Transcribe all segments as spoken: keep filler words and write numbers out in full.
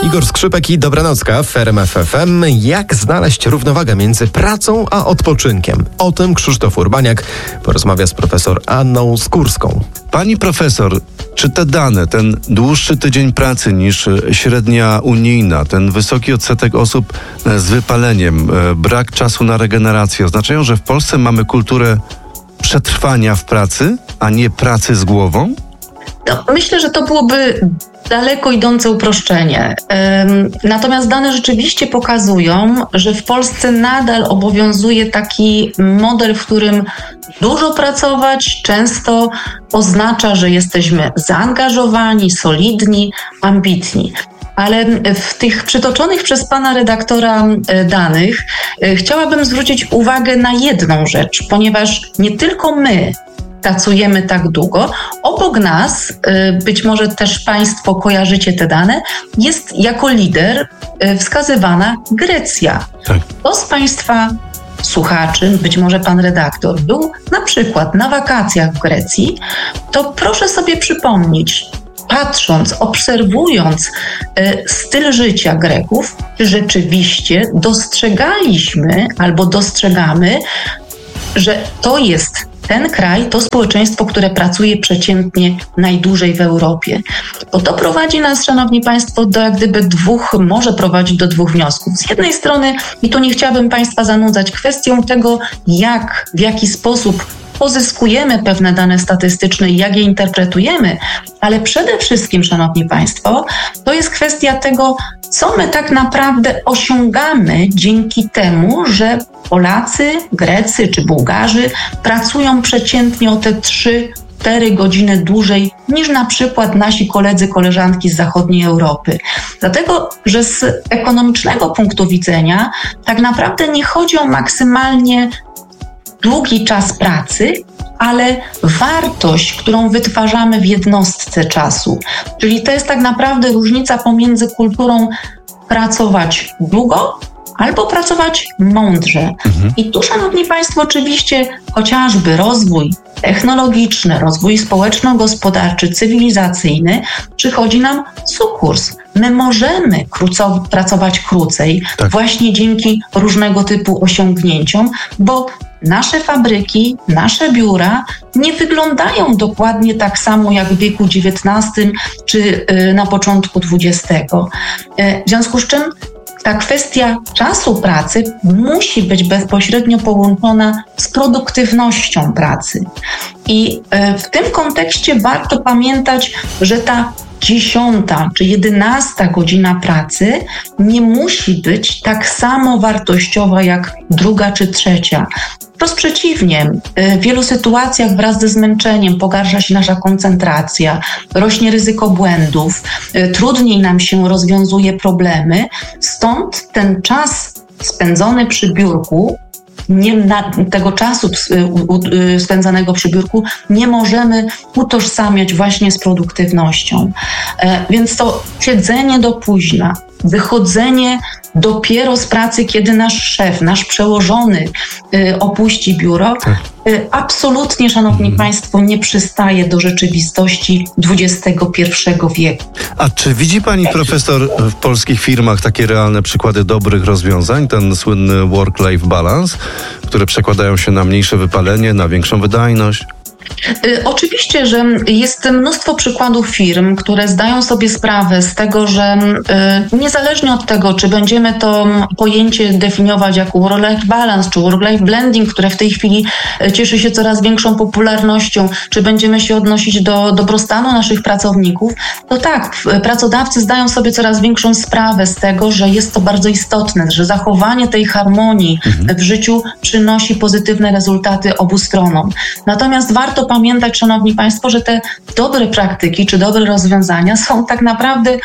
Igor Skrzypek i Dobranocka w R M F F M. Jak znaleźć równowagę między pracą a odpoczynkiem? O tym Krzysztof Urbaniak porozmawia z profesor Anną Skórską. Pani profesor, czy te dane, ten dłuższy tydzień pracy niż średnia unijna, ten wysoki odsetek osób z wypaleniem, brak czasu na regenerację oznaczają, że w Polsce mamy kulturę przetrwania w pracy, a nie pracy z głową? No, myślę, że to byłoby daleko idące uproszczenie. Natomiast dane rzeczywiście pokazują, że w Polsce nadal obowiązuje taki model, w którym dużo pracować często oznacza, że jesteśmy zaangażowani, solidni, ambitni. Ale w tych przytoczonych przez pana redaktora danych chciałabym zwrócić uwagę na jedną rzecz, ponieważ nie tylko my pracujemy tak długo. Obok nas, być może też państwo kojarzycie te dane, jest jako lider wskazywana Grecja. Tak. Kto z państwa słuchaczy, być może pan redaktor, był na przykład na wakacjach w Grecji, to proszę sobie przypomnieć, patrząc, obserwując styl życia Greków, czy rzeczywiście dostrzegaliśmy albo dostrzegamy, że to jest ten kraj, to społeczeństwo, które pracuje przeciętnie najdłużej w Europie. Bo to prowadzi nas, szanowni państwo, do jak gdyby dwóch, może prowadzić do dwóch wniosków. Z jednej strony, i tu nie chciałabym państwa zanudzać kwestią tego, jak, w jaki sposób pozyskujemy pewne dane statystyczne i jak je interpretujemy, ale przede wszystkim, szanowni państwo, to jest kwestia tego, co my tak naprawdę osiągamy dzięki temu, że Polacy, Grecy czy Bułgarzy pracują przeciętnie o te trzy cztery godziny dłużej niż na przykład nasi koledzy, koleżanki z zachodniej Europy. Dlatego, że z ekonomicznego punktu widzenia tak naprawdę nie chodzi o maksymalnie długi czas pracy, ale wartość, którą wytwarzamy w jednostce czasu. Czyli to jest tak naprawdę różnica pomiędzy kulturą pracować długo albo pracować mądrze. Mhm. I tu, szanowni państwo, oczywiście chociażby rozwój technologiczny, rozwój społeczno-gospodarczy, cywilizacyjny przychodzi nam sukurs. My możemy króco, pracować krócej, tak, właśnie dzięki różnego typu osiągnięciom, bo nasze fabryki, nasze biura nie wyglądają dokładnie tak samo jak w wieku dziewiętnastym czy na początku dwudziestego. W związku z czym ta kwestia czasu pracy musi być bezpośrednio połączona z produktywnością pracy. I w tym kontekście warto pamiętać, że ta dziesiąta czy jedenasta godzina pracy nie musi być tak samo wartościowa jak druga czy trzecia. Wprost przeciwnie, w wielu sytuacjach wraz ze zmęczeniem pogarsza się nasza koncentracja, rośnie ryzyko błędów, trudniej nam się rozwiązuje problemy, stąd ten czas spędzony przy biurku, nie na, tego czasu spędzanego przy biurku nie możemy utożsamiać właśnie z produktywnością. E, więc to siedzenie do późna, wychodzenie dopiero z pracy, kiedy nasz szef, nasz przełożony y, opuści biuro, y, absolutnie, szanowni hmm. państwo, nie przystaje do rzeczywistości dwudziestego pierwszego wieku. A czy widzi pani profesor w polskich firmach takie realne przykłady dobrych rozwiązań, ten słynny work-life balance, które przekładają się na mniejsze wypalenie, na większą wydajność? Y, oczywiście, że jest mnóstwo przykładów firm, które zdają sobie sprawę z tego, że y, niezależnie od tego, czy będziemy to pojęcie definiować jako work-life balance, czy work-life blending, które w tej chwili cieszy się coraz większą popularnością, czy będziemy się odnosić do dobrostanu naszych pracowników, to tak, pracodawcy zdają sobie coraz większą sprawę z tego, że jest to bardzo istotne, że zachowanie tej harmonii mhm. w życiu przynosi pozytywne rezultaty obu stronom. Natomiast warto pamiętać, szanowni państwo, że te dobre praktyki czy dobre rozwiązania są tak naprawdę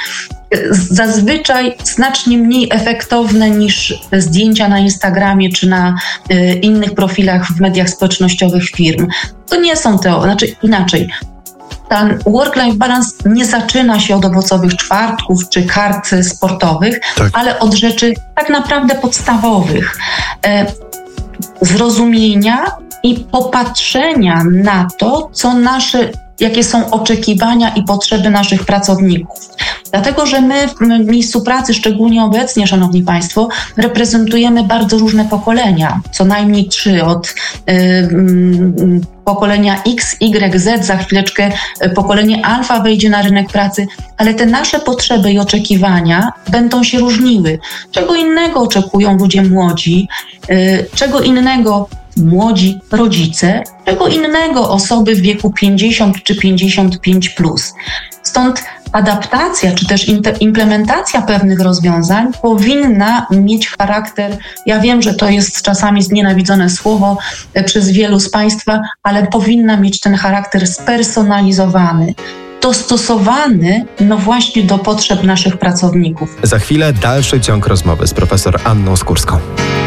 zazwyczaj znacznie mniej efektowne niż zdjęcia na Instagramie czy na y, innych profilach w mediach społecznościowych firm. To nie są te, znaczy inaczej. Ten work-life balance nie zaczyna się od owocowych czwartków czy kart sportowych, tak, ale od rzeczy tak naprawdę podstawowych. E, zrozumienia i popatrzenia na to, co nasze, jakie są oczekiwania i potrzeby naszych pracowników. Dlatego, że my w miejscu pracy, szczególnie obecnie, szanowni państwo, reprezentujemy bardzo różne pokolenia, co najmniej trzy, od y, y, pokolenia X, Y, Z, za chwileczkę pokolenie alfa wejdzie na rynek pracy, ale te nasze potrzeby i oczekiwania będą się różniły. Czego innego oczekują ludzie młodzi, y, czego innego młodzi rodzice, czego innego osoby w wieku pięćdziesiąt czy pięćdziesiąt pięć plus. Stąd adaptacja, czy też implementacja pewnych rozwiązań powinna mieć charakter, ja wiem, że to jest czasami znienawidzone słowo przez wielu z Państwa, ale powinna mieć ten charakter spersonalizowany, dostosowany no właśnie do potrzeb naszych pracowników. Za chwilę dalszy ciąg rozmowy z profesor Anną Skórską.